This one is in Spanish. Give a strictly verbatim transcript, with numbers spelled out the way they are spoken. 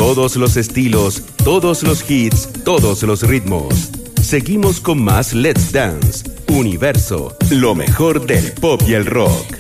Todos los estilos, todos los hits, todos los ritmos. Seguimos con más Let's Dance. Universo, lo mejor del pop y el rock.